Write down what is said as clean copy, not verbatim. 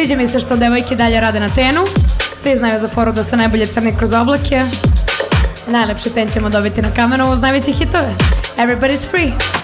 Sviđa mi se što devojke dalje rade na tenu. Svi znaju za foru da se najbolje crni kroz oblake. Najlepši ten ćemo dobiti na kamenu uz najveće hitove. Everybody's free.